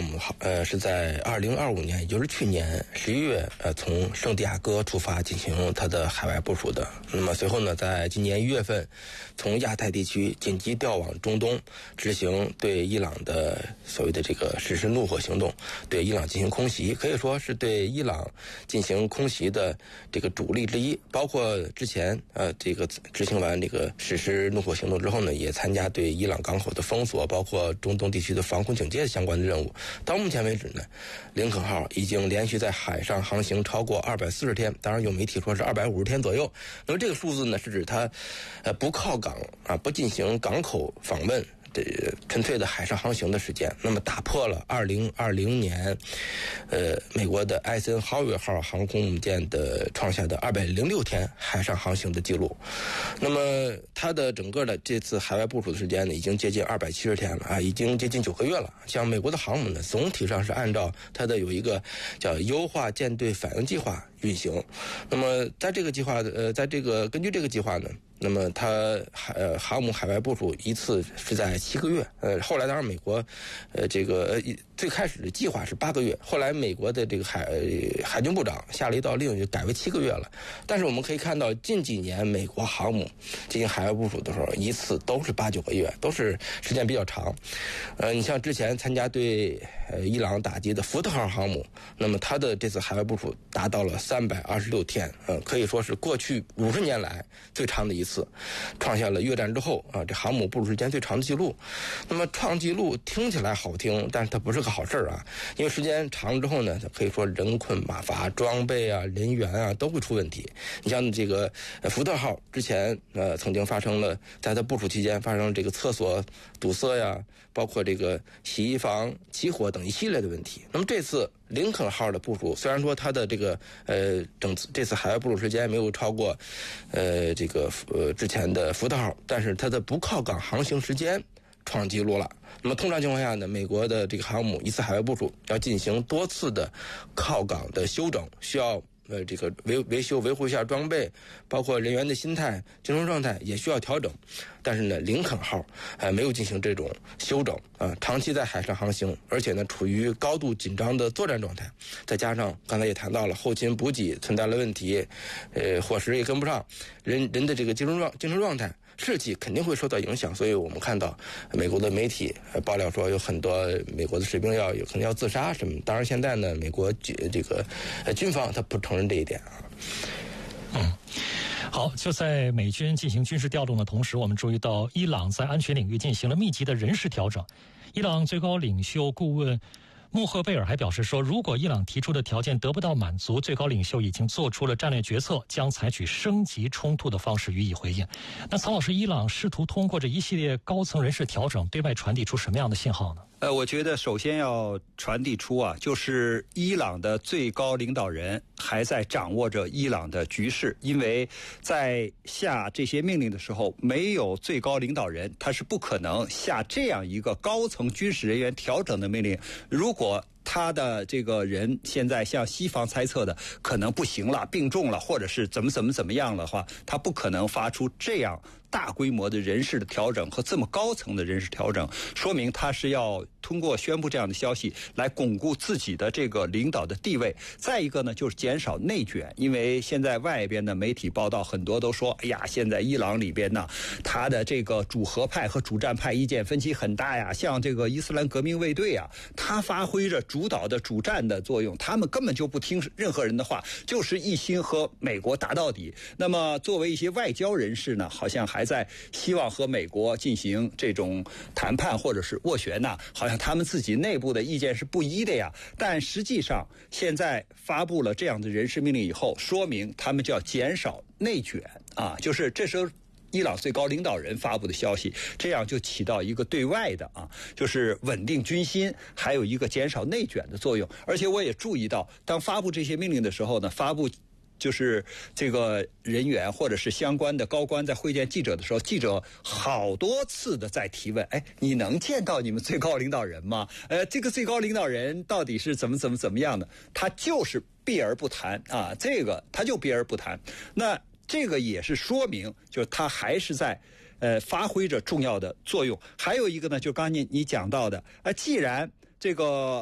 目是在2025年，也就是去年11月从圣地亚哥出发进行它的海外部署的。那么随后呢，在今年1月份从亚太地区紧急调往中东，执行对伊朗的所谓的这个实施怒火行动，对伊朗进行空袭，可以说是对伊朗进行空袭的这个主力之一。包括之前这个执行完这个实施怒火行动之后呢，也参加对伊朗港口的封锁，包括中东地区的防空警戒相关的任务。到目前为止呢，林肯号已经连续在海上航行超过240天，当然有媒体说是250天左右。那么这个数字呢，是指它不靠港不进行港口访问，纯粹的海上航行的时间，那么打破了2020年美国的艾森豪威尔号航空母舰的创下的206天海上航行的记录。那么它的整个的这次海外部署的时间呢，已经接近270天了已经接近9个月了。像美国的航母呢，总体上是按照它的有一个叫优化舰队反应计划运行。那么在这个计划根据这个计划呢，那么它航母海外部署一次是在7个月，后来当然美国最开始的计划是8个月，后来美国的这个海军部长下了一道令，就改为7个月了。但是我们可以看到近几年美国航母进行海外部署的时候，一次都是8-9个月，都是时间比较长。你像之前参加对伊朗打击的福特号航母，那么它的这次海外部署达到了326天，可以说是过去50年来最长的一次，创下了越战之后这航母部署时间最长的记录。那么创纪录听起来好听，但是它不是个好事因为时间长了之后呢，可以说人困马乏，装备人员都会出问题。你像这个福特号之前曾经发生了，在它部署期间发生了这个厕所堵塞包括这个洗衣房起火等一系列的问题。那么这次林肯号的部署，虽然说它的这个这次海外部署时间没有超过之前的福特号，但是它的不靠港航行时间创纪录了。那么通常情况下呢，美国的这个航母一次海外部署要进行多次的靠港的休整，需要这个维修维护一下装备，包括人员的心态精神状态也需要调整。但是呢，林肯号没有进行这种休整长期在海上航行，而且呢处于高度紧张的作战状态，再加上刚才也谈到了后勤补给存在了问题，伙食也跟不上，人的这个精神状态士气肯定会受到影响。所以我们看到美国的媒体爆料说有很多美国的士兵可能要自杀什么。当然现在呢，美国这个军方他不承认这一点好，就在美军进行军事调动的同时，我们注意到伊朗在安全领域进行了密集的人事调整。伊朗最高领袖顾问穆赫贝尔还表示说，如果伊朗提出的条件得不到满足，最高领袖已经做出了战略决策，将采取升级冲突的方式予以回应。那曹老师，伊朗试图通过这一系列高层人事调整对外传递出什么样的信号呢？ 我觉得首先要传递出就是伊朗的最高领导人还在掌握着伊朗的局势，因为在下这些命令的时候，没有最高领导人，他是不可能下这样一个高层军事人员调整的命令。如果他的这个人现在像西方猜测的可能不行了，病重了，或者是怎么样的话，他不可能发出这样大规模的人事的调整和这么高层的人事调整，说明他是要通过宣布这样的消息来巩固自己的这个领导的地位。再一个呢，就是减少内卷，因为现在外边的媒体报道很多都说，哎呀，现在伊朗里边呢，他的这个主和派和主战派意见分歧很大呀，像这个伊斯兰革命卫队他发挥着主导的主战的作用，他们根本就不听任何人的话，就是一心和美国打到底。那么作为一些外交人士呢，好像还在希望和美国进行这种谈判或者是斡旋好像他们自己内部的意见是不一的呀。但实际上现在发布了这样的人事命令以后，说明他们就要减少内卷就是这时候伊朗最高领导人发布的消息，这样就起到一个对外的就是稳定军心，还有一个减少内卷的作用。而且我也注意到，当发布这些命令的时候呢，发布就是这个人员或者是相关的高官在会见记者的时候，记者好多次的在提问，你能见到你们最高领导人吗？这个最高领导人到底是怎么样的？他就是避而不谈这个他就避而不谈。那这个也是说明，就是他还是在发挥着重要的作用。还有一个呢，就刚才你讲到的，既然这个